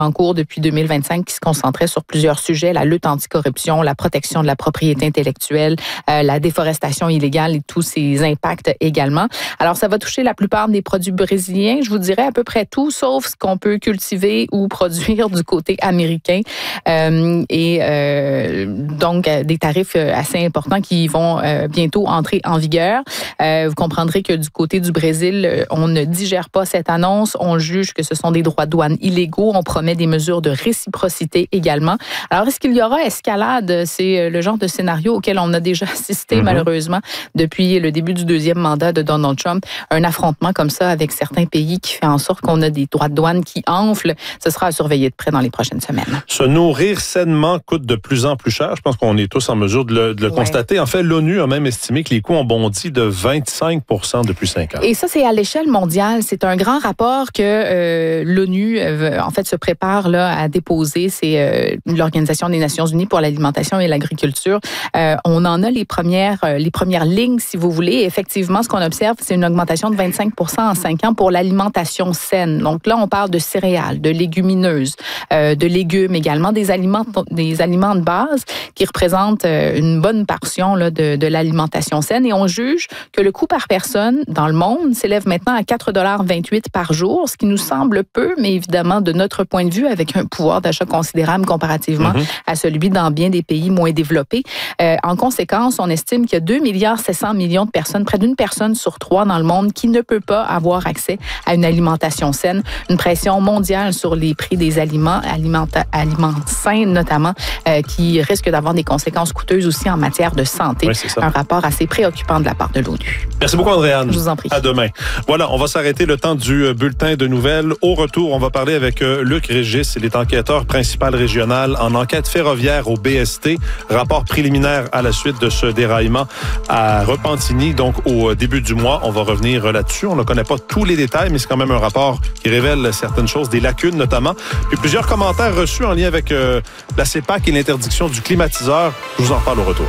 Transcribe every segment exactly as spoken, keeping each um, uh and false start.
en cours depuis deux mille vingt-cinq qui se concentrait sur plusieurs sujets, la lutte anticorruption, la protection de la propriété intellectuelle, euh, la déforestation illégale et tous ses impacts également. Alors, ça va toucher la plupart des produits brésiliens, je vous dirais à peu près tout, sauf ce qu'on peut cultiver ou produire du côté américain. Euh, et euh, donc, des tarifs assez importants qui vont euh, bientôt entrer en vigueur. Euh, vous comprendrez que du côté du Brésil, on ne digère pas cette annonce. On juge que ce sont des droits de douane illégaux. On promet des mesures de réciprocité également. Alors, est-ce qu'il y aura escalade? C'est le genre de scénario auquel on a déjà assisté, mm-hmm. malheureusement, depuis le début du deuxième mandat de Donald Trump. Un affrontement comme ça avec certains pays qui fait en sorte qu'on a des droits de douane qui enflent. Ce sera à surveiller de près dans les prochaines semaines. Se nourrir sainement coûte de plus en plus cher. Je pense qu'on est tous en mesure de le, de le ouais. constater. En fait, l'ONU a même estimé que les coûts ont bondi de vingt-cinq pour cent depuis cinq ans. Et ça, c'est à l'échelle mondiale. C'est un grand rapport que euh, l'ONU, euh, en fait, se prépare là, à déposer. C'est euh, l'Organisation des Nations Unies pour l'alimentation et l'agriculture. Euh, on en a les premières, euh, les premières lignes, si vous voulez. Et effectivement, ce qu'on observe, c'est une augmentation de vingt-cinq pour cent en cinq ans pour l'alimentation saine. Donc là, on parle de céréales, de légumineuses, euh, de légumes également, des aliments, des aliments de base qui représentent euh, une bonne portion là, de, de l'alimentation saine. Et on juge que le coût par personne dans le monde s'élève maintenant à quatre dollars vingt-huit par jour, ce qui nous semble peu, mais évidemment, de notre point de vue, avec un pouvoir d'achat considérable comparativement mm-hmm. à celui dans bien des pays moins développés. Euh, en conséquence, on estime qu'il y a deux milliards sept cents millions de personnes, près d'une personne sur trois dans le monde, qui ne peut pas avoir accès à une alimentation saine. Une pression mondiale sur les prix des aliments, alimenta- aliments sains notamment, euh, qui risque d'avoir des conséquences coûteuses aussi en matière de santé. Oui, c'est ça. Un rapport assez préoccupant de la part de l'ONU. Merci beaucoup, Andréane. Je vous en prie. À demain. Voilà, on va s'arrêter le temps du bulletin de nouvelles. Au retour, on va parler avec Luc Régis. Il est enquêteur principal régional en enquête ferroviaire au B S T. Rapport préliminaire à la suite de ce déraillement à Repentigny, donc au début du mois. On va revenir là-dessus. On ne connaît pas tous les détails, mais c'est quand même un rapport qui révèle certaines choses, des lacunes notamment. Puis plusieurs commentaires reçus en lien avec euh, la C E P A C et l'interdiction du climatiseur. Je vous en parle au retour.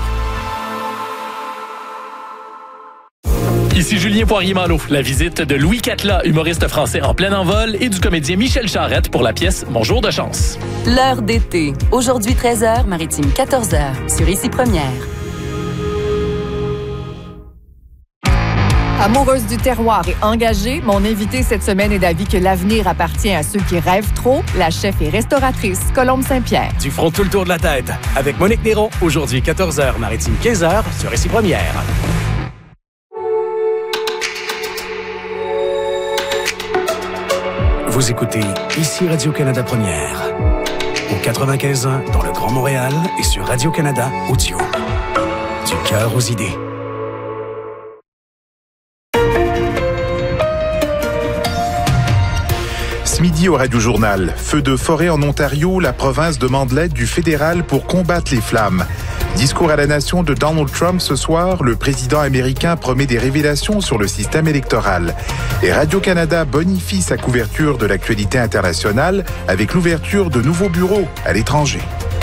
Ici Julien Poirier-Malo. La visite de Louis Catla, humoriste français en plein envol, et du comédien Michel Charette pour la pièce Mon jour de chance. L'heure d'été. Aujourd'hui treize heures, Maritime quatorze heures, sur Ici Première. Amoureuse du terroir et engagée, mon invitée cette semaine est d'avis que l'avenir appartient à ceux qui rêvent trop. La chef et restauratrice Colombe Saint-Pierre. Du front tout le tour de la tête. Avec Monique Néron, aujourd'hui quatorze heures, Maritime quinze heures, sur Ici Première. Vous écoutez Ici Radio-Canada Première. Au quatre-vingt-quinze ans dans le Grand Montréal et sur Radio-Canada Audio. Du cœur aux idées. Ce midi au Radio-Journal, feu de forêt en Ontario, la province demande l'aide du fédéral pour combattre les flammes. Discours à la nation de Donald Trump ce soir, le président américain promet des révélations sur le système électoral. Et Radio-Canada bonifie sa couverture de l'actualité internationale avec l'ouverture de nouveaux bureaux à l'étranger.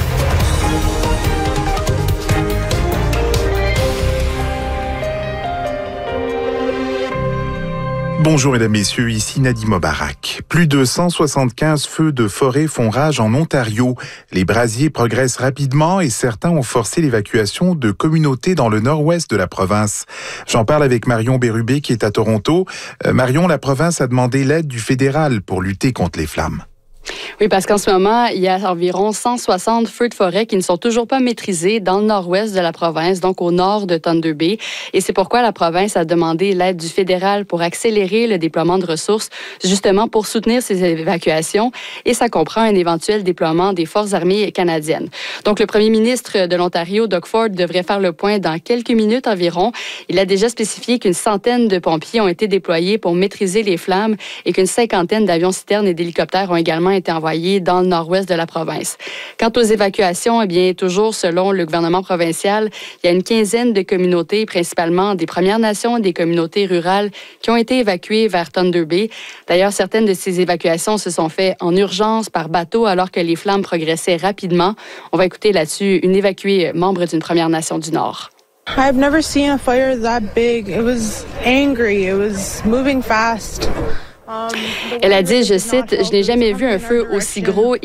Bonjour mesdames, messieurs, ici Nadim Mobarak. Plus de cent soixante-quinze feux de forêt font rage en Ontario. Les brasiers progressent rapidement et certains ont forcé l'évacuation de communautés dans le nord-ouest de la province. J'en parle avec Marion Bérubé qui est à Toronto. Euh, Marion, la province a demandé l'aide du fédéral pour lutter contre les flammes. Oui, parce qu'en ce moment, il y a environ cent soixante feux de forêt qui ne sont toujours pas maîtrisés dans le nord-ouest de la province, donc au nord de Thunder Bay. Et c'est pourquoi la province a demandé l'aide du fédéral pour accélérer le déploiement de ressources, justement pour soutenir ces évacuations. Et ça comprend un éventuel déploiement des forces armées canadiennes. Donc, le premier ministre de l'Ontario, Doug Ford, devrait faire le point dans quelques minutes environ. Il a déjà spécifié qu'une centaine de pompiers ont été déployés pour maîtriser les flammes et qu'une cinquantaine d'avions-citernes et d'hélicoptères ont également été envoyés dans le nord-ouest de la province. Quant aux évacuations, eh bien, toujours selon le gouvernement provincial, il y a une quinzaine de communautés, principalement des Premières Nations et des communautés rurales, qui ont été évacuées vers Thunder Bay. D'ailleurs, certaines de ces évacuations se sont faites en urgence par bateau alors que les flammes progressaient rapidement. On va écouter là-dessus une évacuée membre d'une Première Nation du Nord. I've never seen a fire that big. It was angry. It was moving fast. Elle a dit, je cite, « Je n'ai jamais vu un feu aussi gros